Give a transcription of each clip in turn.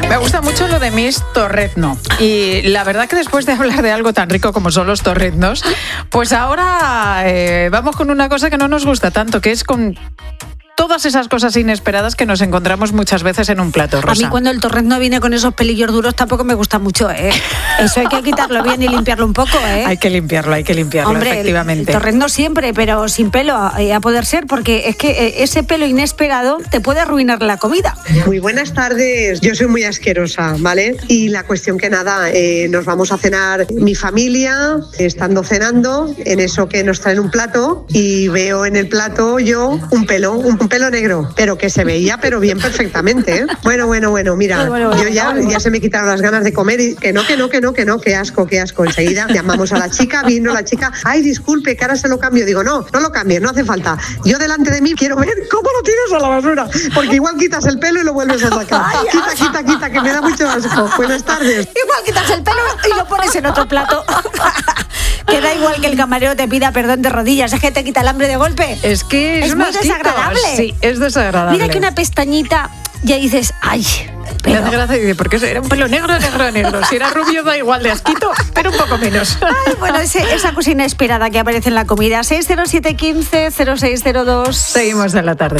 Me gusta mucho lo de mis torrezno. Y la verdad que después de hablar de algo tan rico como son los torreznos, pues ahora vamos con una cosa que no nos gusta tanto, que es con todas esas cosas inesperadas que nos encontramos muchas veces en un plato, Rosa. A mí cuando el torrezno viene con esos pelillos duros tampoco me gusta mucho, ¿eh? Eso hay que quitarlo bien y limpiarlo un poco, ¿eh? Hay que limpiarlo, hombre, efectivamente. El torrezno siempre, pero sin pelo, a poder ser, porque es que ese pelo inesperado te puede arruinar la comida. Muy buenas tardes, yo soy muy asquerosa, ¿vale? Y la cuestión que nada, nos vamos a cenar mi familia, estando cenando, en eso que nos traen un plato y veo en el plato yo un pelo negro, pero que se veía pero bien perfectamente, ¿eh? Bueno, mira, yo ya se me quitaron las ganas de comer y que no, qué asco. Enseguida llamamos a la chica, vino la chica, ay, disculpe, que ahora se lo cambio. Digo, no lo cambies, no hace falta. Yo delante de mí quiero ver cómo lo tiras a la basura, porque igual quitas el pelo y lo vuelves a sacar. Quita, que me da mucho asco. Buenas tardes. Igual quitas el pelo y lo pones en otro plato. Que da igual que el camarero te pida perdón de rodillas, es que te quita el hambre de golpe. Es que es muy desagradable. Sí, es desagradable. Mira que una pestañita ya dices, ay. Me hace gracia y dice, porque era un pelo negro. Si era rubio da igual de asquito, pero un poco menos. Ay, bueno, esa cosa inesperada que aparece en la comida. 60715-0602. Seguimos en la tarde.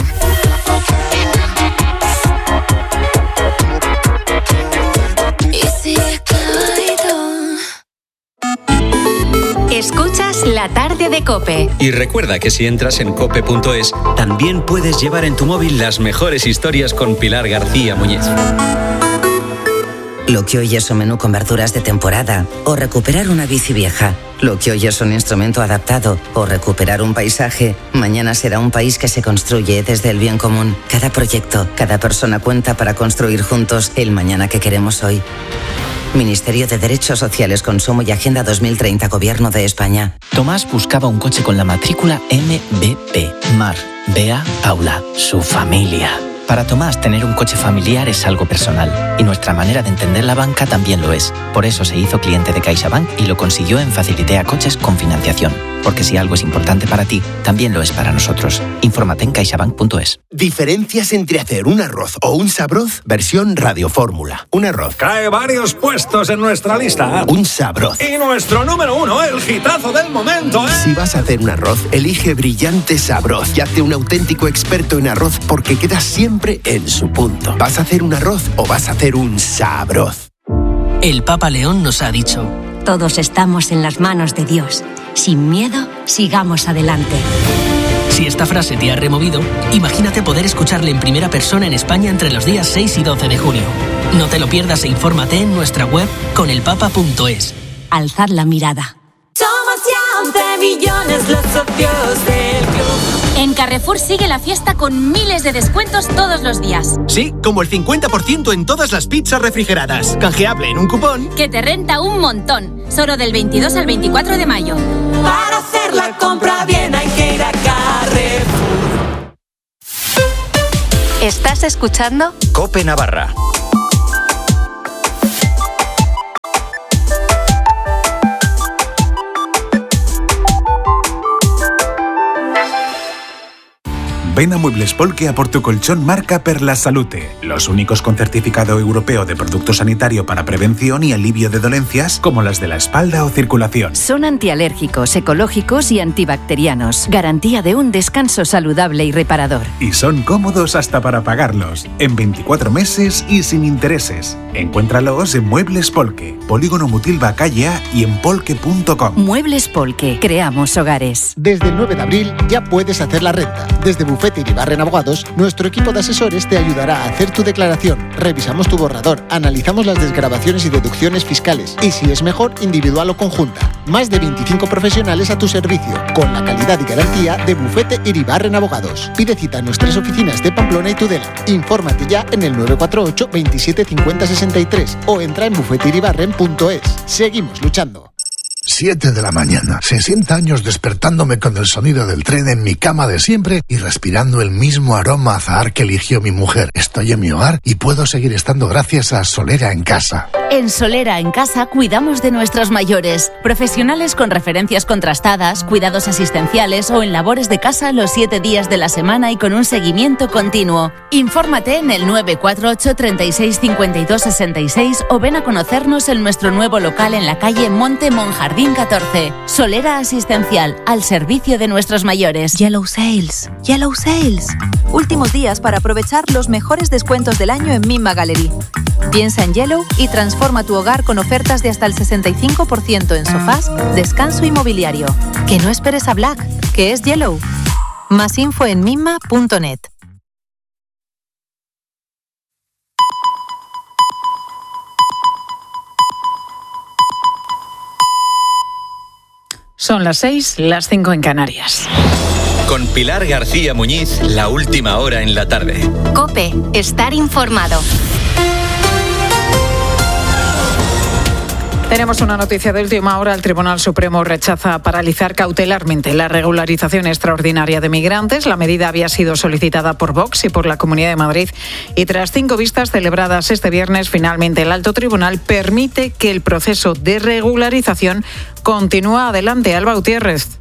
Escuchas La Tarde de COPE. Y recuerda que si entras en cope.es, también puedes llevar en tu móvil las mejores historias con Pilar García Muñiz. Lo que hoy es un menú con verduras de temporada o recuperar una bici vieja. Lo que hoy es un instrumento adaptado o recuperar un paisaje, mañana será un país que se construye desde el bien común. Cada proyecto, cada persona cuenta para construir juntos el mañana que queremos hoy. Ministerio de Derechos Sociales, Consumo y Agenda 2030, Gobierno de España. Tomás buscaba un coche con la matrícula MBP. Mar, Bea, Paula, su familia. Para Tomás, tener un coche familiar es algo personal. Y nuestra manera de entender la banca también lo es. Por eso se hizo cliente de CaixaBank y lo consiguió en Facilitea Coches con financiación. Porque si algo es importante para ti, también lo es para nosotros. Infórmate en caixabank.es. Diferencias entre hacer un arroz o un sabroz, versión Radio Fórmula. Un arroz cae varios puestos en nuestra lista. Un sabroz. Y nuestro número 1, el hitazo del momento, ¿eh? Si vas a hacer un arroz, elige Brillante Sabroz y hazte un auténtico experto en arroz porque quedas siempre en su punto. ¿Vas a hacer un arroz o vas a hacer un sabroz? El Papa León nos ha dicho: todos estamos en las manos de Dios. Sin miedo, sigamos adelante. Si esta frase te ha removido, imagínate poder escucharle en primera persona en España entre los días 6 y 12 de junio. No te lo pierdas e infórmate en nuestra web conelpapa.es. Alzad la mirada. Somos ya 11 millones los socios del club. En Carrefour sigue la fiesta con miles de descuentos todos los días. Sí, como el 50% en todas las pizzas refrigeradas. Canjeable en un cupón que te renta un montón. Solo del 22 al 24 de mayo. Para hacer la compra bien hay que ir a Carrefour. ¿Estás escuchando? COPE Navarra. Ven a Muebles Polke a por tu colchón marca per la Salute. Los únicos con certificado europeo de producto sanitario para prevención y alivio de dolencias como las de la espalda o circulación. Son antialérgicos, ecológicos y antibacterianos. Garantía de un descanso saludable y reparador. Y son cómodos hasta para pagarlos. En 24 meses y sin intereses. Encuéntralos en Muebles Polke, Polígono Mutilva Calle A y en polke.com. Muebles Polke. Creamos hogares. Desde el 9 de abril ya puedes hacer la renta. Desde Bufete Iribarren Abogados, nuestro equipo de asesores te ayudará a hacer tu declaración. Revisamos tu borrador, analizamos las desgravaciones y deducciones fiscales y, si es mejor, individual o conjunta. Más de 25 profesionales a tu servicio, con la calidad y garantía de Bufete Iribarren Abogados. Pide cita en nuestras oficinas de Pamplona y Tudela. Infórmate ya en el 948 27 50 63 o entra en bufeteiribarren.es. Seguimos luchando. 7 de la mañana. 60 años despertándome con el sonido del tren en mi cama de siempre y respirando el mismo aroma azahar que eligió mi mujer. Estoy en mi hogar y puedo seguir estando gracias a Solera en Casa. En Solera en Casa cuidamos de nuestros mayores. Profesionales con referencias contrastadas, cuidados asistenciales o en labores de casa los 7 días de la semana y con un seguimiento continuo. Infórmate en el 948 36 52 66 o ven a conocernos en nuestro nuevo local en la calle Monte Monjardín 14. Solera Asistencial, al servicio de nuestros mayores. Yellow Sales. Yellow Sales. Últimos días para aprovechar los mejores descuentos del año en Mimma Gallery. Piensa en Yellow y transforma tu hogar con ofertas de hasta el 65% en sofás, descanso y mobiliario. Que no esperes a Black, que es Yellow. Más info en mimma.net. Son las 6, las 5 en Canarias. Con Pilar García Muñiz, la última hora en la tarde. COPE, estar informado. Tenemos una noticia de última hora. El Tribunal Supremo rechaza paralizar cautelarmente la regularización extraordinaria de migrantes. La medida había sido solicitada por Vox y por la Comunidad de Madrid. Y tras 5 vistas celebradas este viernes, finalmente el Alto Tribunal permite que el proceso de regularización continúe adelante. Alba Gutiérrez.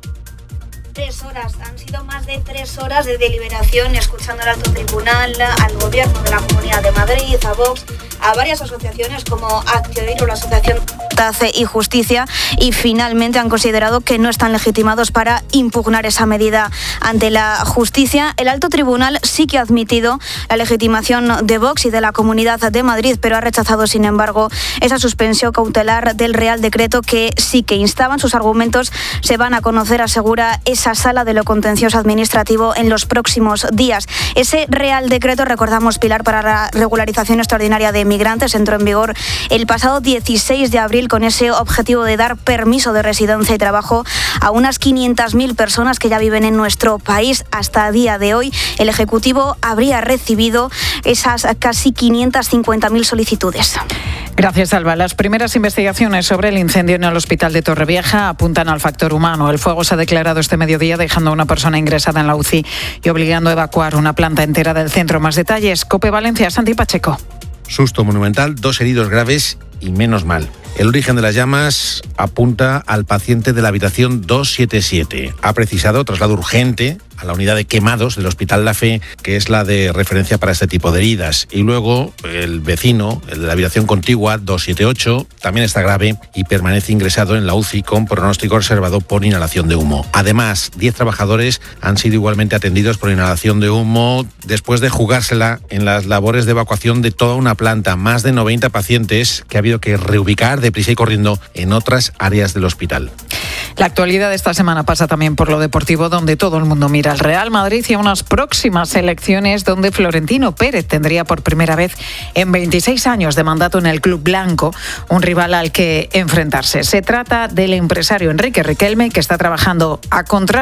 3 horas, han sido más de 3 horas de deliberación escuchando al Alto Tribunal, al Gobierno de la Comunidad de Madrid, a Vox, a varias asociaciones como Actioir o la Asociación Tace y Justicia, y finalmente han considerado que no están legitimados para impugnar esa medida ante la justicia. El Alto Tribunal sí que ha admitido la legitimación de Vox y de la Comunidad de Madrid, pero ha rechazado, sin embargo, esa suspensión cautelar del Real Decreto que sí que instaban. Sus argumentos se van a conocer, asegura esa sala de lo contencioso administrativo, en los próximos días. Ese Real Decreto, recordamos, Pilar, para la regularización extraordinaria de migrantes, entró en vigor el pasado 16 de abril con ese objetivo de dar permiso de residencia y trabajo a unas 500.000 personas que ya viven en nuestro país. Hasta el día de hoy, el Ejecutivo habría recibido esas casi 550.000 solicitudes. Gracias, Alba. Las primeras investigaciones sobre el incendio en el hospital de Torrevieja apuntan al factor humano. El fuego se ha declarado este mediodía, dejando a una persona ingresada en la UCI y obligando a evacuar una planta entera del centro. Más detalles, COPE Valencia, Santi Pacheco. Susto monumental, 2 heridos graves y menos mal. El origen de las llamas apunta al paciente de la habitación 277. Ha precisado traslado urgente a la unidad de quemados del Hospital La Fe, que es la de referencia para este tipo de heridas. Y luego el vecino, el de la habitación contigua 278, también está grave y permanece ingresado en la UCI con pronóstico reservado por inhalación de humo. Además, 10 trabajadores han sido igualmente atendidos por inhalación de humo después de jugársela en las labores de evacuación de toda una planta. Más de 90 pacientes que ha habido que reubicar deprisa y corriendo en otras áreas del hospital. La actualidad de esta semana pasa también por lo deportivo, donde todo el mundo mira al Real Madrid y a unas próximas elecciones donde Florentino Pérez tendría por primera vez en 26 años de mandato en el club blanco un rival al que enfrentarse. Se trata del empresario Enrique Riquelme, que está trabajando a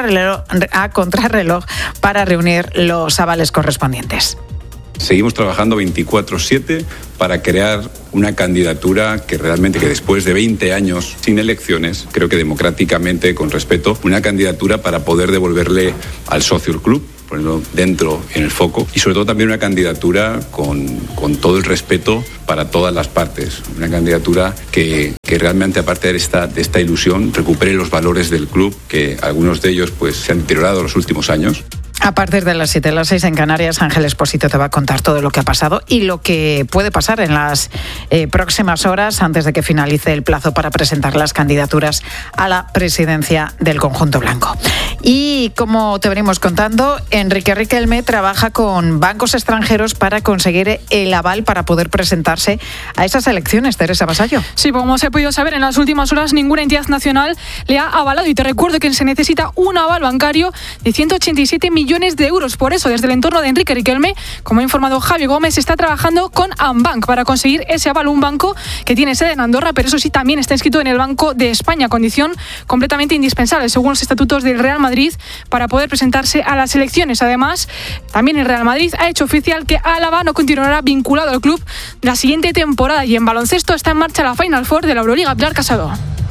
contrarreloj para reunir los avales correspondientes. Seguimos trabajando 24/7 para crear una candidatura que realmente, que después de 20 años sin elecciones, creo que democráticamente, con respeto, una candidatura para poder devolverle al socio el club, ponerlo dentro en el foco, y sobre todo también una candidatura con todo el respeto para todas las partes. Una candidatura que realmente, aparte de esta ilusión, recupere los valores del club, que algunos de ellos pues se han deteriorado en los últimos años. A partir de las 7, las 6 en Canarias, Ángel Expósito te va a contar todo lo que ha pasado y lo que puede pasar en las próximas horas antes de que finalice el plazo para presentar las candidaturas a la presidencia del conjunto blanco. Y como te venimos contando, Enrique Riquelme trabaja con bancos extranjeros para conseguir el aval para poder presentarse a esas elecciones. Teresa Vasallo. Sí, como se ha podido saber, en las últimas horas ninguna entidad nacional le ha avalado, y te recuerdo que se necesita un aval bancario de 187 millones de euros. Por eso, desde el entorno de Enrique Riquelme, como ha informado Javi Gómez, está trabajando con Ambank para conseguir ese aval, un banco que tiene sede en Andorra, pero eso sí, también está inscrito en el Banco de España, condición completamente indispensable, según los estatutos del Real Madrid, para poder presentarse a las elecciones. Además, también el Real Madrid ha hecho oficial que Álava no continuará vinculado al club la siguiente temporada, y en baloncesto está en marcha la Final Four de la Euroliga. Pilar Casado.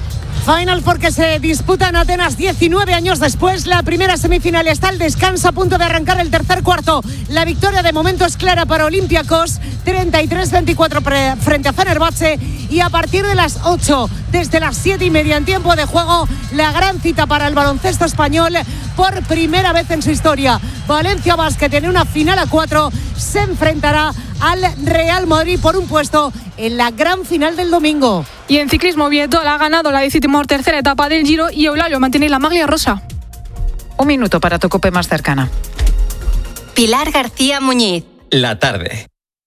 Final porque se disputa en Atenas 19 años después. La primera semifinal está al descanso, a punto de arrancar el tercer cuarto. La victoria de momento es clara para Olympiacos, 33-24 frente a Fenerbahce. Y a partir de las 8, desde las 7:30 en tiempo de juego, la gran cita para el baloncesto español por primera vez en su historia. Valencia Basket en una final a 4 se enfrentará al Real Madrid por un puesto en la gran final del domingo. Y en ciclismo, Viedol ha ganado la 13ª etapa del Giro y Eulálio mantiene la maglia rosa. Un minuto para tu COPE más cercana. Pilar García Muñiz. La tarde.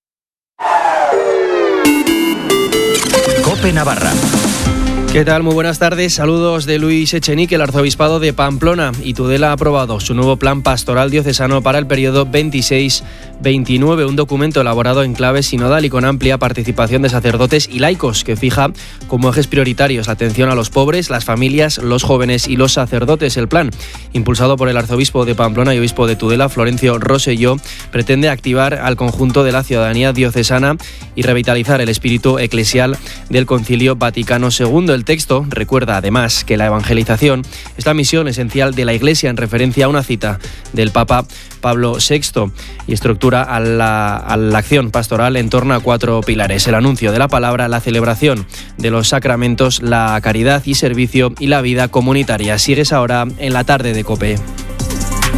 COPE Navarra. ¿Qué tal? Muy buenas tardes. Saludos de Luis Echenique. El arzobisado de Pamplona y Tudela ha aprobado su nuevo plan pastoral diocesano para el periodo 26-29, un documento elaborado en clave sinodal y con amplia participación de sacerdotes y laicos, que fija como ejes prioritarios la atención a los pobres, las familias, los jóvenes y los sacerdotes. El plan, impulsado por el arzobispo de Pamplona y obispo de Tudela, Florencio Rosselló, pretende activar al conjunto de la ciudadanía diocesana y revitalizar el espíritu eclesial del Concilio Vaticano II. El texto recuerda además que la evangelización es la misión esencial de la Iglesia, en referencia a una cita del Papa Pablo VI, y estructura a la acción pastoral en torno a 4 pilares: el anuncio de la palabra, la celebración de los sacramentos, la caridad y servicio y la vida comunitaria. Sigues ahora en la tarde de COPE.